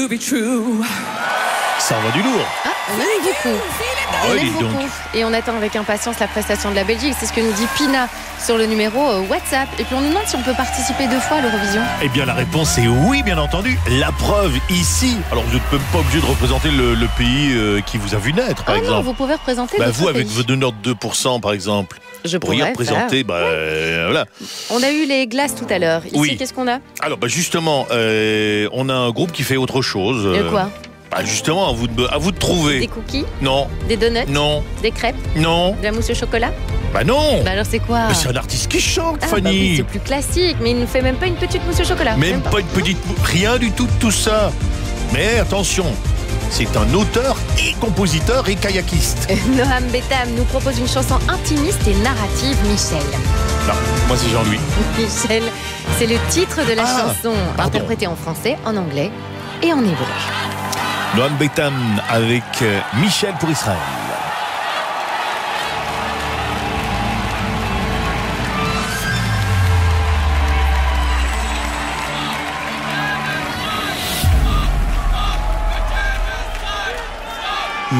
Ça envoie du lourd. Ah, on aime beaucoup. On aime beaucoup. Et on attend avec impatience la prestation de la Belgique. C'est ce que nous dit Pina sur le numéro WhatsApp. Et puis on nous demande si on peut participer 2 fois à l'Eurovision. Eh bien la réponse est oui, bien entendu. La preuve ici. Alors vous n'êtes même pas obligé de représenter le pays qui vous a vu naître, par exemple. Non, vous pouvez représenter votre vous, avec pays. vos donneurs de 2%, par exemple. Je pourrais représenter, voilà. On a eu les glaces tout à l'heure. Ici, Oui. qu'est-ce qu'on a? Alors, justement, on a un groupe qui fait autre chose. De quoi? Justement, à vous de trouver. Des cookies? Non. Des donuts? Non. Des crêpes? Non. De la mousse au chocolat? Non. Alors c'est quoi? Mais c'est un artiste qui chante, Oui, Fanny. c'est plus classique, mais il ne fait même pas une petite mousse au chocolat. Même pas une petite... Rien du tout de tout ça. Mais attention, c'est un auteur et compositeur et kayakiste. Noam Betam nous propose une chanson intimiste et narrative, Michel. Non, moi c'est Jean-Louis. Michel, c'est le titre de la chanson, pardon. interprétée en français, en anglais et en hébreu. Noam Betam avec Michel pour Israël.